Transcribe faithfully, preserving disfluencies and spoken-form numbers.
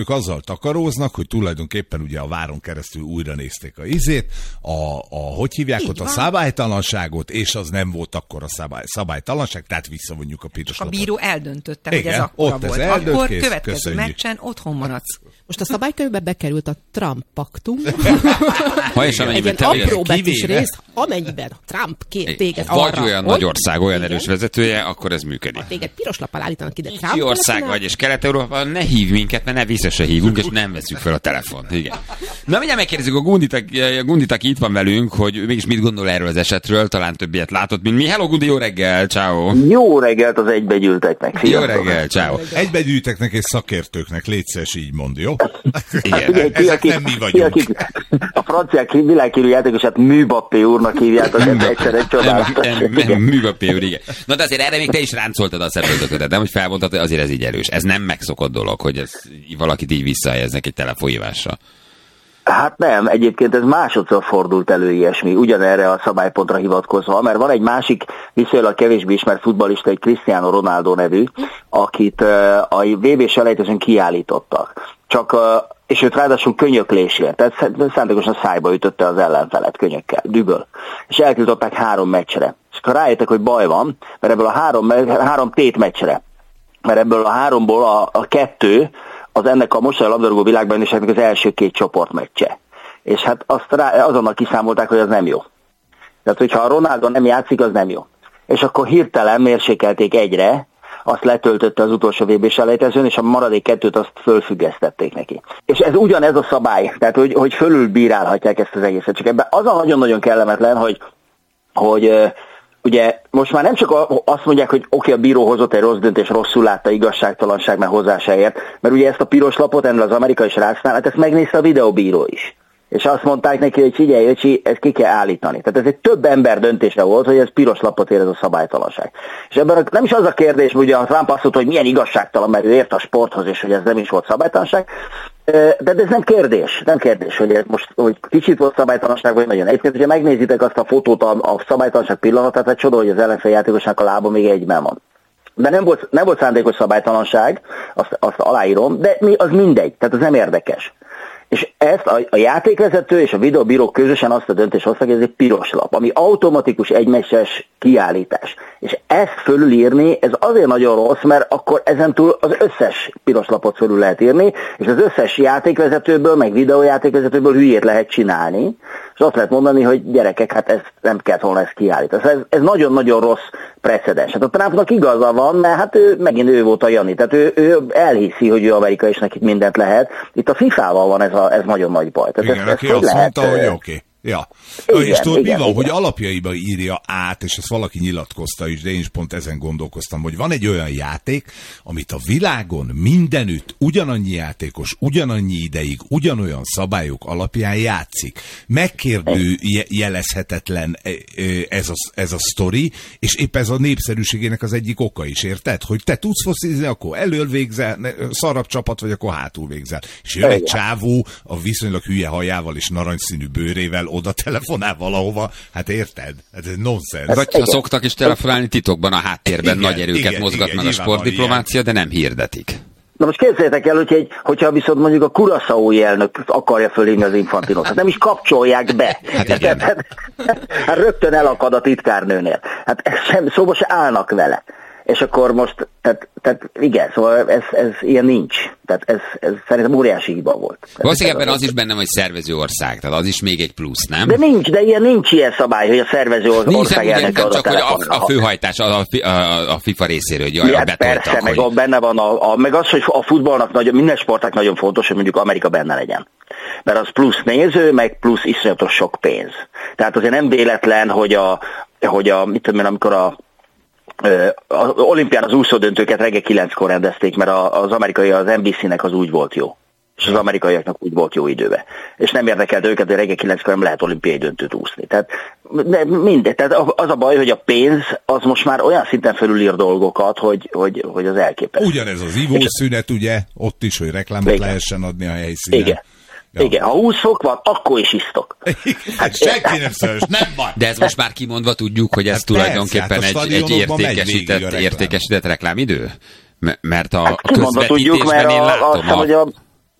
azzal takaróznak, hogy tulajdonképpen ugye a váron keresztül újra nézték a izét, a, a hogy hívják ott, a szabálytalanságot, és az nem volt akkor a szabály, szabálytalanság, tehát visszavonjuk a piros lapot. A bíró eldöntötte, igen, hogy ez akkora ott ez volt. eldönt, Akkor kész, következő köszönjük. meccsen otthon maradsz. Most a szabálykönyvbe bekerült a Trump paktum. Ha és amennyiben egy ilyen apró betűs kivéve. rész, amennyiben a Trump kér téged vagy arra, olyan hogy- nagy ország, olyan igen, erős vezetője, akkor ez működik. ha téged piros lappal állítanak ide Trump Kicsi ország telefonál, vagy, és Kelet-Európában ne hív minket, mert ne vissza se hívunk, és nem veszük fel a telefont. Igen. Na, mindjárt megkérdezzük a Gundit, aki- a Gundit, aki itt van velünk, hogy mégis mit gondol erről az esetről, talán több ilyet látott, mint mi. Hello, Gundi, jó reggel, ciao. Jó reggelt az egybegyűlteknek. Jó Sziasztok. reggel, ciao. Egybegyűjteknek és szakértőknek, légy szíves, így mond, jó? Igen. Figyelj, ti, Ezek akik- nem mi ti, vagyunk. akik a franciák világhírű játékosát Mbappé úrnak hívjátok, ez egyszer egy csodálatos. Nem, Mbappé úr, igen. Na de azért erre még te is ráncoltad a szemöldöködet, nem? Hogy felmondtad, hogy azért ez így erős. Ez nem megszokott dolog, hogy ez valakit így visszahelyeznek egy telefonhívással. Hát nem, egyébként ez másodszor fordult elő ilyesmi, ugyanerre a szabálypontra hivatkozva, mert van egy másik viszonylag kevésbé ismert futballista, egy Cristiano Ronaldo nevű, akit uh, a vé bé selejtezőn kiállítottak. Csak, uh, és őt ráadásul könyöklésért, tehát szándékosan szájba ütötte az ellenfelet könyökkel, düböl. És eltiltották három meccsre. És akkor rájöttek, hogy baj van, mert ebből a három, három tét meccsre, mert ebből a háromból a, a kettő, az ennek a mostani labdarúgó világbajnokságnak az első két csoportmeccse. És hát azt rá, azonnal kiszámolták, hogy az nem jó. Tehát, hogyha a Ronaldo nem játszik, az nem jó. És akkor hirtelen mérsékelték egyre, azt letöltötte az utolsó vé bé selejtezőn, és a maradék kettőt azt fölfüggesztették neki. És ez ugyanez a szabály, tehát hogy, hogy fölülbírálhatják ezt az egészet. Csak ebben az a nagyon-nagyon kellemetlen, hogy, hogy ugye most már nem csak azt mondják, hogy oké, okay, a bíró hozott egy rossz döntés, rosszul látta, igazságtalanság, mert hozzá se ért, mert ugye ezt a piros lapot ennél az amerikai srácnál, hát ezt megnézte a videóbíró is. És azt mondták neki, hogy figyelj, öcsi, ezt ki kell állítani. Tehát ez egy több ember döntése volt, hogy ez piros lapot ér, ez a szabálytalanság. És ebben a, nem is az a kérdés, ugye a Trump azt mondta, hogy milyen igazságtalan, mert ő ért a sporthoz, és hogy ez nem is volt szabálytalanság. De ez nem kérdés, nem kérdés, hogy ez most hogy kicsit volt szabálytalanság, vagy nagyon. Egyébként, hogyha megnézitek azt a fotót, a, a szabálytalanság pillanatát, hát csoda, hogy az ellenfél játékosnak a lába még egyben van. De nem volt, nem volt szándékos szabálytalanság, azt, azt aláírom, de mi, az mindegy, tehát az nem érdekes. És ezt a, a játékvezető és a videóbírók közösen azt a döntést hoztak, hogy ez egy piros lap, ami automatikus egymeccses kiállítás. És ezt fölülírni, ez azért nagyon rossz, mert akkor ezentúl az összes piros lapot fölül lehet írni, és az összes játékvezetőből, meg videójátékvezetőből hülyét lehet csinálni, és azt lehet mondani, hogy gyerekek, hát ez nem kellett volna ezt kiállítani. Ez, ez nagyon-nagyon rossz precedens. Hát a Trumpnak igaza van, mert hát ő, megint ő volt a Jani, tehát ő, ő elhiszi, hogy ő Amerika és nekik mindent lehet. Itt a fifával van ez, a, ez nagyon nagy baj. Tehát igen, ez, aki ez azt lehet, mondta, hogy oké. Okay. Ja. Igen, és tudod, igen, mi van, igen. hogy alapjaiba írja át, és ezt valaki nyilatkozta is, de én is pont ezen gondolkoztam, hogy van egy olyan játék, amit a világon mindenütt ugyanannyi játékos, ugyanannyi ideig, ugyanolyan szabályok alapján játszik. Megkérdő jelezhetetlen ez a, ez a sztori, és épp ez a népszerűségének az egyik oka is, érted? Hogy te tudsz foszizni, akkor elől végzel, szarabb csapat vagy, akkor hátul végzel. És jön egy csávó a viszonylag hülye hajával és narancsszínű bőrével, oda telefonál valahova, hát érted? Ez egy nonsens. Vagy ha szoktak is telefonálni titokban a háttérben, igen, nagy erőket igen, mozgatnak igen, a sportdiplomácia, de nem hirdetik. Na most képzeljétek el, hogy egy, hogyha viszont mondjuk a Curaçaói elnök akarja fölhívni az Infantinot, hát nem is kapcsolják be. Hát igen. Hát, hát rögtön elakad a titkárnőnél. Hát ez sem, szóval se állnak vele. És akkor most, tehát, tehát igen, szóval ez, ez ilyen nincs. Tehát ez, ez szerintem óriási hiba volt. Valószínűleg ebben az is benne, hogy szervező ország, tehát az is még egy plusz, nem? De nincs, de ilyen nincs ilyen szabály, hogy a szervező ország elnök nem ad a csak, hogy a, telefonra. a főhajtás a, a, a FIFA részéről, hogy jaj, Hát betoltak, persze, meg hogy... a, benne van a, a, meg az, hogy a futballnak nagyon, minden sportnak nagyon fontos, hogy mondjuk Amerika benne legyen. Mert az plusz néző, meg plusz iszonyatos sok pénz. Tehát azért nem véletlen, hogy a, hogy a mit tudom én, amikor a az olimpián az úszódöntőket reggel kilenckor rendezték, mert az amerikai, az en bé cé-nek az úgy volt jó. És az amerikaiaknak úgy volt jó időbe. És nem érdekelt őket, hogy reggel kilenckor nem lehet olimpiai döntőt úszni. Tehát mindegy. Tehát az a baj, hogy a pénz az most már olyan szinten felülír dolgokat, hogy, hogy, hogy az elképesztő. Ugyanez az ivószünet, ugye, ott is, hogy reklámot igen. lehessen adni a helyszínen. Igen. Ja. Igen, ha húsz fok van, akkor is isztok. Hát senki nem szörös, nem baj. De ez most már kimondva tudjuk, hogy ez hát tulajdonképpen persze, hát egy, egy értékesített, értékesített reklámidő? Mert a, hát a közvetítésben tudjuk, mert én a, látom a, a, a,